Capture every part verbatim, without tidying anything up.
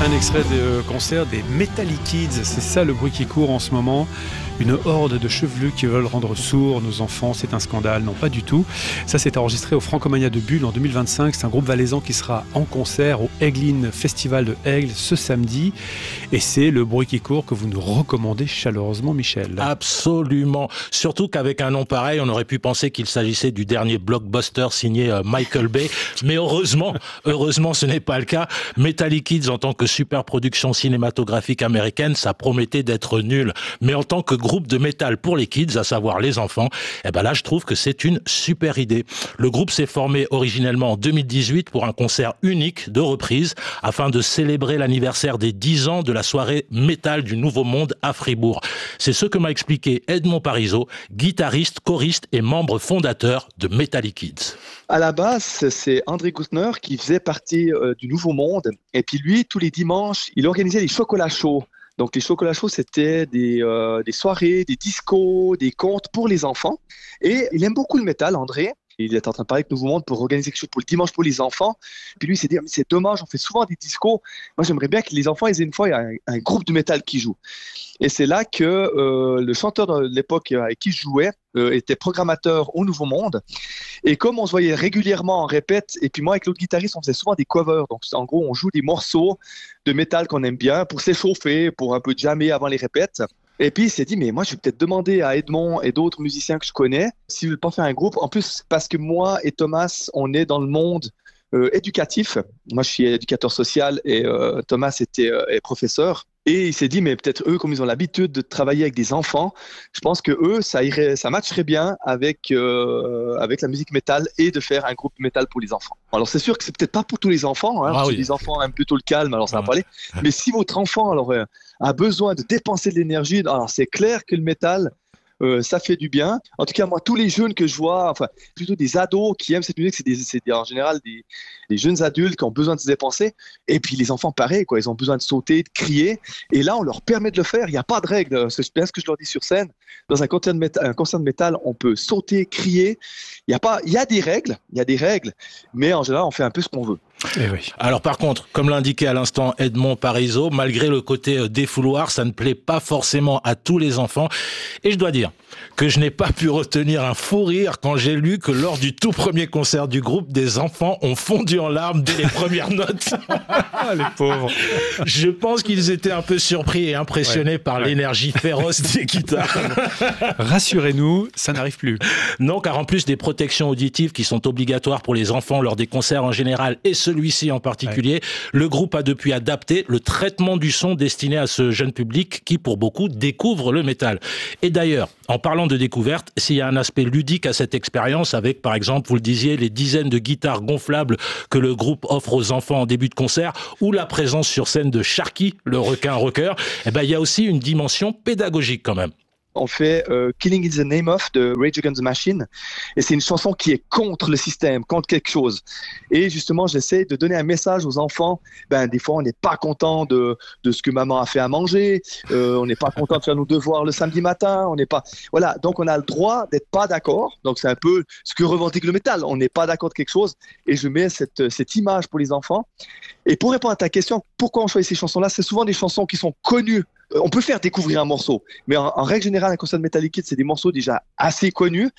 Un extrait de concert des Metallic Kids, c'est ça le bruit qui court en ce moment. Une horde de chevelus qui veulent rendre sourds nos enfants, c'est un scandale. Non, pas du tout. Ça, c'est enregistré au Francomania de Bulle en deux mille vingt-cinq. C'est un groupe valaisan qui sera en concert au Aiglin Festival de Aigle ce samedi. Et c'est le bruit qui court que vous nous recommandez chaleureusement, Michel. Absolument. Surtout qu'avec un nom pareil, on aurait pu penser qu'il s'agissait du dernier blockbuster signé Michael Bay. Mais heureusement, heureusement, ce n'est pas le cas. Metallic Kids, en tant que super production cinématographique américaine, ça promettait d'être nul. Mais en tant que groupe de métal pour les kids, à savoir les enfants, eh ben là, je trouve que c'est une super idée. Le groupe s'est formé originellement en deux mille dix-huit pour un concert unique de reprise afin de célébrer l'anniversaire des dix ans de la soirée métal du Nouveau Monde à Fribourg. C'est ce que m'a expliqué Edmond Parisot, guitariste, choriste et membre fondateur de Metallic Kids. À la base, c'est André Gutner qui faisait partie euh, du Nouveau Monde. Et puis lui, tous les dimanches, il organisait les chocolats chauds. Donc les chocolats chauds, c'était des, euh, des soirées, des discos, des contes pour les enfants. Et il aime beaucoup le métal, André. Il est en train de parler avec Nouveau Monde pour organiser quelque chose pour le dimanche pour les enfants. Puis lui, il s'est dit, c'est dommage, on fait souvent des discos. Moi, j'aimerais bien que les enfants aient une fois un, un groupe de métal qui joue. Et c'est là que euh, le chanteur de l'époque avec qui je jouais euh, était programmateur au Nouveau Monde. Et comme on se voyait régulièrement en répète, et puis moi avec l'autre guitariste, on faisait souvent des covers. Donc en gros, on joue des morceaux de métal qu'on aime bien pour s'échauffer, pour un peu jammer avant les répètes. Et puis il s'est dit, mais moi je vais peut-être demander à Edmond et d'autres musiciens que je connais s'ils veulent pas faire un groupe. En plus, parce que moi et Thomas, on est dans le monde euh, éducatif. Moi je suis éducateur social et euh, Thomas était euh, est professeur. Et il s'est dit, mais peut-être eux, comme ils ont l'habitude de travailler avec des enfants, je pense que eux, ça irait, ça matcherait bien avec euh, avec la musique métal et de faire un groupe métal pour les enfants. Alors c'est sûr que c'est peut-être pas pour tous les enfants, hein, ah, parce oui. que les enfants aiment plutôt le calme, alors ça va pas aller. Mais si votre enfant alors euh, a besoin de dépenser de l'énergie, alors c'est clair que le métal, Euh, ça fait du bien. En tout cas, moi, tous les jeunes que je vois, enfin, plutôt des ados qui aiment cette musique, c'est, des, c'est des, en général des, des jeunes adultes qui ont besoin de se dépenser. Et puis les enfants, pareil, quoi, ils ont besoin de sauter, de crier. Et là, on leur permet de le faire. Il n'y a pas de règle. C'est bien ce que je leur dis sur scène. Dans un concert de métal, un concert de métal, on peut sauter, crier. Il y a pas, il y a des règles, il y a des règles, mais en général, on fait un peu ce qu'on veut. Eh oui. Alors par contre, comme l'indiquait à l'instant Edmond Parisot, malgré le côté défouloir, ça ne plaît pas forcément à tous les enfants. Et je dois dire que je n'ai pas pu retenir un fou rire quand j'ai lu que lors du tout premier concert du groupe, des enfants ont fondu en larmes dès les premières notes. Les pauvres. Je pense qu'ils étaient un peu surpris et impressionnés ouais, par ouais. l'énergie féroce des guitares. Rassurez-nous, ça n'arrive plus. Non, car en plus des protections auditives qui sont obligatoires pour les enfants lors des concerts en général et celui-ci en particulier, ouais. le groupe a depuis adapté le traitement du son destiné à ce jeune public qui, pour beaucoup, découvre le métal. Et d'ailleurs, en parlant de découverte, s'il y a un aspect ludique à cette expérience avec, par exemple, vous le disiez, les dizaines de guitares gonflables que le groupe offre aux enfants en début de concert ou la présence sur scène de Sharky, le requin rocker, eh ben, il y a aussi une dimension pédagogique quand même. On fait euh, Killing in the Name of de Rage Against the Machine et c'est une chanson qui est contre le système, contre quelque chose. Et justement, j'essaie de donner un message aux enfants. Ben, des fois, on n'est pas content de, de ce que maman a fait à manger, euh, on n'est pas content de faire nos devoirs le samedi matin, on n'est pas... Voilà, donc on a le droit d'être pas d'accord. Donc c'est un peu ce que revendique le métal. On n'est pas d'accord de quelque chose et je mets cette, cette image pour les enfants. Et pour répondre à ta question, pourquoi on choisit ces chansons-là, c'est souvent des chansons qui sont connues. On peut faire découvrir un morceau, mais en, en règle générale, un concert de Metallic Kids, c'est des morceaux déjà assez connus.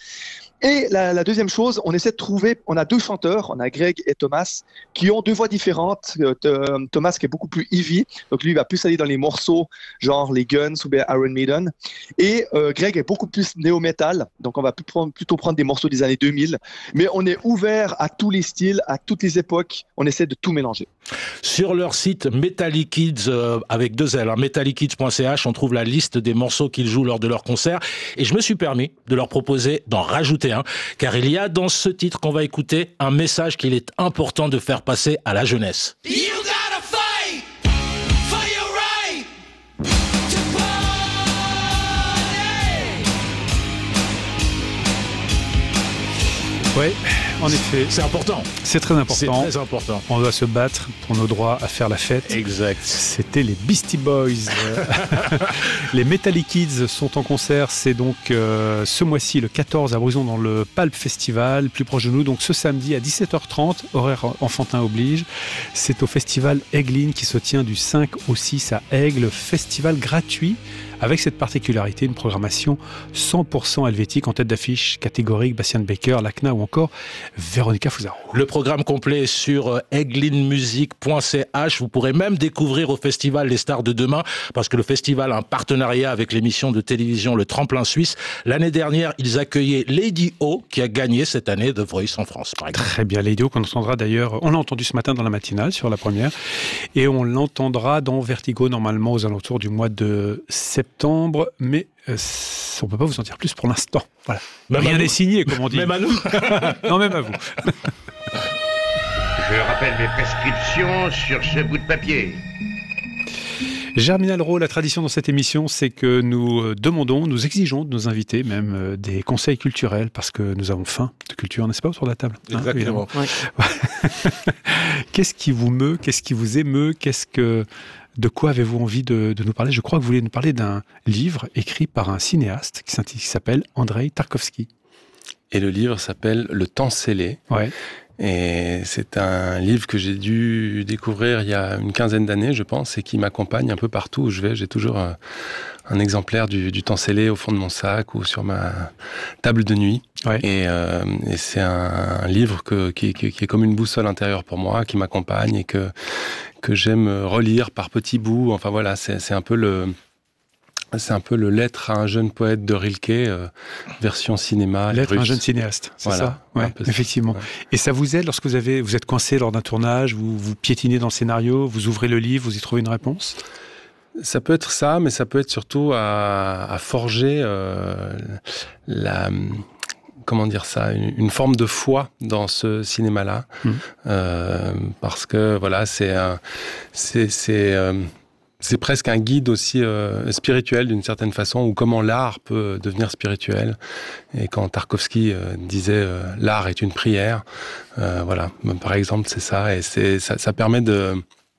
Et la, la deuxième chose, on essaie de trouver, on a deux chanteurs, on a Greg et Thomas, qui ont deux voix différentes. Euh, Thomas qui est beaucoup plus heavy, donc lui il va plus aller dans les morceaux, genre les Guns ou bien Iron Maiden. Et euh, Greg est beaucoup plus néo-metal, donc on va prendre, plutôt prendre des morceaux des années deux mille. Mais on est ouvert à tous les styles, à toutes les époques, on essaie de tout mélanger. Sur leur site Metallic Kids, euh, avec deux L, hein, metallic kids point c h, on trouve la liste des morceaux qu'ils jouent lors de leur concert. Et je me suis permis de leur proposer d'en rajouter un, car il y a dans ce titre qu'on va écouter un message qu'il est important de faire passer à la jeunesse. Ouais, en effet. C'est important. C'est très important. C'est très important. On doit se battre pour nos droits à faire la fête. Exact. C'était les Beastie Boys. Les Metallic Kids sont en concert. C'est donc euh, ce mois-ci, le quatorze, à Bruison, dans le Palp Festival, plus proche de nous. Donc ce samedi à dix-sept heures trente, horaire enfantin oblige. C'est au festival Aigline qui se tient du cinq au six à Aigle. Festival gratuit, avec cette particularité, une programmation cent pour cent helvétique, en tête d'affiche catégorique Bastian Baker, Lacna ou encore Véronica Fusaro. Le programme complet est sur aiglinmusique point c h. Vous pourrez même découvrir au festival les stars de demain, parce que le festival a un partenariat avec l'émission de télévision Le Tremplin Suisse. L'année dernière, ils accueillaient Lady O, qui a gagné cette année The Voice en France, par exemple. Très bien, Lady O, qu'on entendra d'ailleurs, on l'a entendu ce matin dans la matinale sur la première, et on l'entendra dans Vertigo normalement aux alentours du mois de septembre, mais euh, on ne peut pas vous en dire plus pour l'instant. Voilà. Même Rien n'est signé, comme on dit. Même à nous. Non, même à vous. Je rappelle mes prescriptions sur ce bout de papier. Germinal Rowe, la tradition dans cette émission, c'est que nous demandons, nous exigeons de nos invités même euh, des conseils culturels, parce que nous avons faim de culture, n'est-ce pas, autour de la table? Exactement. Hein, ouais. Qu'est-ce qui vous meut? Qu'est-ce qui vous émeut? Qu'est-ce que... De quoi avez-vous envie de, de nous parler? Je crois que vous voulez nous parler d'un livre écrit par un cinéaste qui s'appelle Andreï Tarkovsky. Et le livre s'appelle Le Temps scellé. Ouais. Et c'est un livre que j'ai dû découvrir il y a une quinzaine d'années, je pense, et qui m'accompagne un peu partout où je vais. J'ai toujours un, un exemplaire du, du Temps scellé au fond de mon sac ou sur ma table de nuit. Ouais. Et, euh, et c'est un, un livre que, qui, qui, qui est comme une boussole intérieure pour moi, qui m'accompagne et que, que j'aime relire par petits bouts. Enfin voilà, c'est, c'est un peu le... C'est un peu le Lettre à un jeune poète de Rilke, euh, version cinéma. Lettre à un jeune cinéaste, c'est voilà, ça ouais, effectivement. Ouais. Et ça vous aide lorsque vous, avez, vous êtes coincé lors d'un tournage, vous, vous piétinez dans le scénario, vous ouvrez le livre, vous y trouvez une réponse? Ça peut être ça, mais ça peut être surtout à, à forger euh, la... comment dire ça, une, une forme de foi dans ce cinéma-là. Mmh. Euh, parce que, voilà, c'est... un, c'est, c'est euh, C'est presque un guide aussi euh, spirituel d'une certaine façon, ou comment l'art peut devenir spirituel. Et quand Tarkovsky euh, disait euh, « l'art est une prière euh, », voilà, par exemple, c'est ça. Et c'est, ça, ça permet de,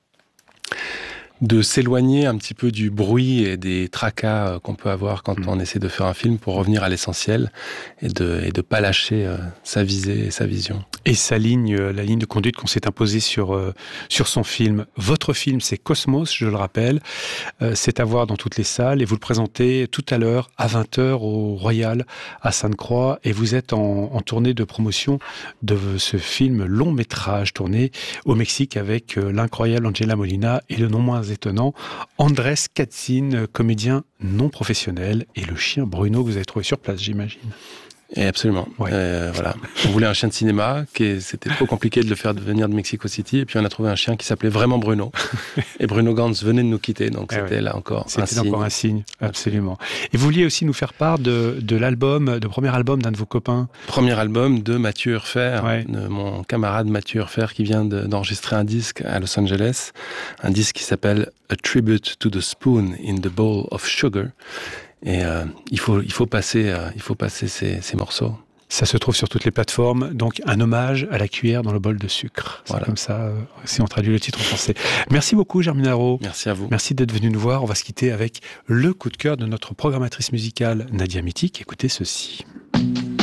de s'éloigner un petit peu du bruit et des tracas qu'on peut avoir quand mmh. on essaie de faire un film, pour revenir à l'essentiel et de et de pas lâcher euh, sa visée et sa vision. Et sa ligne, la ligne de conduite qu'on s'est imposée sur, euh, sur son film. Votre film, c'est Cosmos, je le rappelle. Euh, c'est à voir dans toutes les salles et vous le présentez tout à l'heure à vingt heures au Royal à Sainte-Croix. Et vous êtes en, en tournée de promotion de ce film long métrage tourné au Mexique avec euh, l'incroyable Angela Molina et le non moins étonnant Andrés Katzin, comédien non professionnel, et le chien Bruno que vous avez trouvé sur place, j'imagine. Et absolument. Ouais. Euh, voilà. On voulait un chien de cinéma, qui c'était trop compliqué de le faire venir de Mexico City, et puis on a trouvé un chien qui s'appelait vraiment Bruno. Et Bruno Ganz venait de nous quitter, donc eh c'était ouais. là encore c'était un signe. C'était encore un signe, absolument. Et vous vouliez aussi nous faire part de, de l'album, de premier album d'un de vos copains. Premier album de Mathieu Urfer, ouais. de mon camarade Mathieu Urfer, qui vient de, d'enregistrer un disque à Los Angeles, un disque qui s'appelle A Tribute to the Spoon in the Bowl of Sugar. Et euh, il faut il faut passer euh, il faut passer ces, ces morceaux. Ça se trouve sur toutes les plateformes, donc un hommage à la cuillère dans le bol de sucre. C'est voilà. Comme ça, euh, si on traduit le titre en français. Merci beaucoup, Germinal Rowe. Merci à vous. Merci d'être venu nous voir. On va se quitter avec le coup de cœur de notre programmatrice musicale Nadia Mitik. Écoutez ceci.